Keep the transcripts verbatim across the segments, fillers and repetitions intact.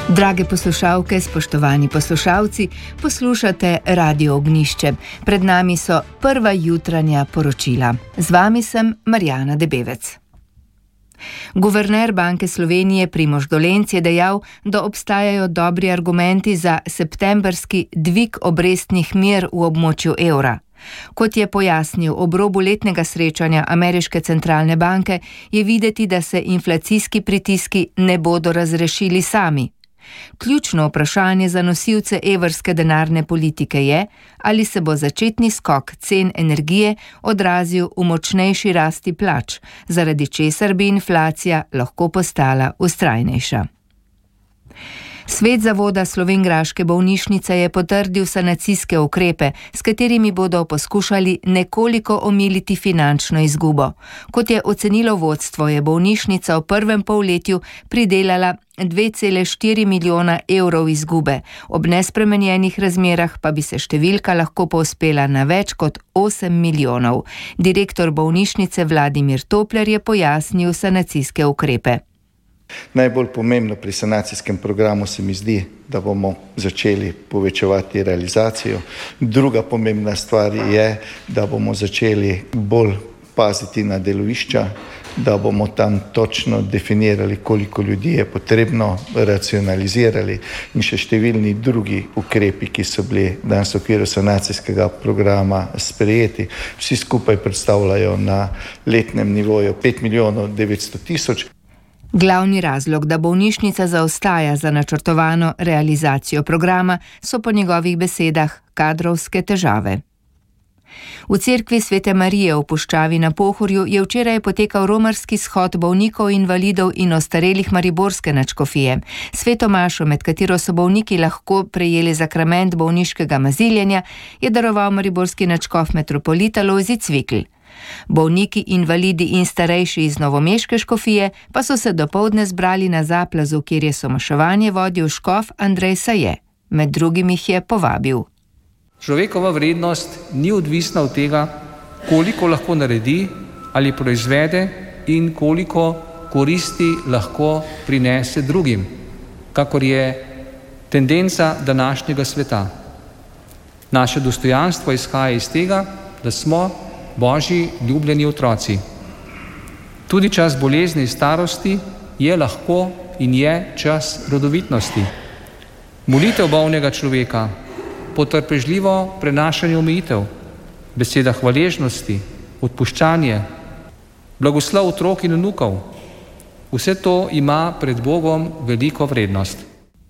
Drage poslušalke, spoštovani poslušalci, poslušate Radio Ognjišče. Pred nami so prva jutranja poročila. Z vami sem Marjana Debevec. Guverner Banke Slovenije Primož Dolenc je dejal, da obstajajo dobri argumenti za septembrski dvig obrestnih mer v območju evra. Kot je pojasnil ob robu letnega srečanja Ameriške centralne banke, je videti, da se inflacijski pritiski ne bodo razrešili sami. Ključno vprašanje za nosilce evrske denarne politike je, ali se bo začetni skok cen energije odrazil v močnejši rasti plač, zaradi česar bi inflacija lahko postala vztrajnejša. Svet zavoda Slovenjgraške bolnišnice je potrdil sanacijske ukrepe, s katerimi bodo poskušali nekoliko omiliti finančno izgubo. Kot je ocenilo vodstvo, je bolnišnica v prvem polletju pridelala dve cele štiri milijona evrov izgube, ob nespremenjenih razmerah pa bi se številka lahko povzpela na več kot osem milijonov. Direktor bolnišnice Vladimir Topler je pojasnil sanacijske ukrepe. Najbolj pomembno pri sanacijskem programu se mi zdi, da bomo začeli povečevati realizacijo. Druga pomembna stvar je, da bomo začeli bolj paziti na delovišča, da bomo tam točno definirali, koliko ljudi je potrebno, racionalizirali in še številni drugi ukrepi, ki so bili danes v okviru sanacijskega programa sprejeti. Vsi skupaj predstavljajo na letnem nivoju pet milijonov devetsto tisoč. Glavni razlog, da bolnišnica zaostaja za načrtovano realizacijo programa, so po njegovih besedah kadrovske težave. V cerkvi Svete Marije v Puščavi na Pohorju je včeraj potekal romarski shod bolnikov, invalidov in ostarelih mariborske nadškofije. Sveto mašo, med katero so bolniki lahko prejeli zakrament bolniškega maziljenja, je daroval mariborski nadškof metropolita Lojzi Cvikl. Bolniki, invalidi in starejši iz novomeške škofije pa so se dopoldne zbrali na Zaplazu, kjer je somaševanje vodil škof Andrej Saje. Med drugim jih je povabil. Človekova vrednost ni odvisna od tega, koliko lahko naredi ali proizvede in koliko koristi lahko prinese drugim, kakor je tendenca današnjega sveta. Naše dostojanstvo izhaja iz tega, da smo Božji ljubljeni otroci. Tudi čas bolezni in starosti je lahko in je čas rodovitnosti. Molitev bolnega človeka, potrpežljivo prenašanje omejitev, beseda hvaležnosti, odpuščanje, blagoslov otrok in vnukov, vse to ima pred Bogom veliko vrednost.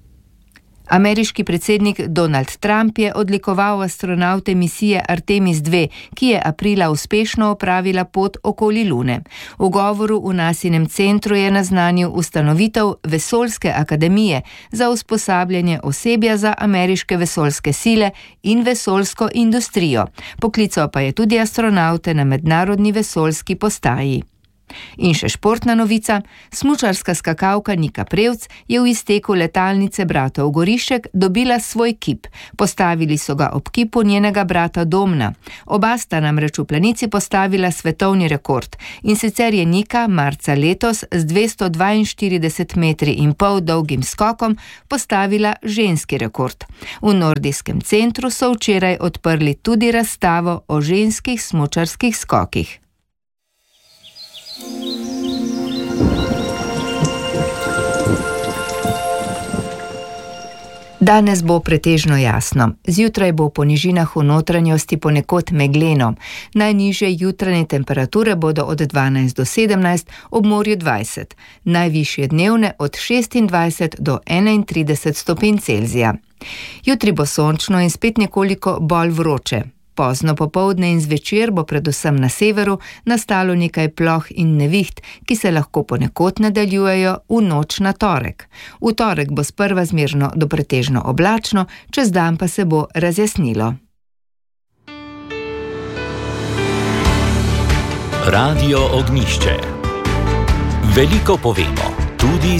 Ameriški predsednik Donald Trump je odlikoval astronavte misije Artemis dve, ki je aprila uspešno opravila pot okoli Lune. V govoru v nasinem centru je naznanil ustanovitev Vesoljske akademije za usposabljanje osebja za ameriške vesoljske sile in vesoljsko industrijo. Poklical pa je tudi astronavte na mednarodni vesoljski postaji. In še športna novica, smučarska skakalka Nika Prevc je v izteku letalnice bratov Gorišek dobila svoj kip. Postavili so ga ob kipu njenega brata Domna. Oba sta namreč v planici postavila svetovni rekord. In sicer je Nika marca letos z dvesto dvainštirideset metri in pol dolgim skokom postavila ženski rekord. V nordijskem centru so včeraj odprli tudi razstavo o ženskih smučarskih skokih. Danes bo pretežno jasno. Zjutraj bo po nižinah v notranjosti ponekod megleno. Najnižje jutranje temperature bodo od dvanajst do sedemnajst, ob morju dvajset. Najvišje dnevne od šestindvajset do enaintrideset stopinj Celzija. Jutri bo sončno in spet nekoliko bolj vroče. Pozno popoldne in zvečer bo predvsem na severu nastalo nekaj ploh in neviht, ki se lahko ponekod nadaljujejo v noč na torek. V torek bo sprva zmerno do pretežno oblačno, čez dan pa se bo razjasnilo. Radio Ognjišče. Veliko povemo, tudi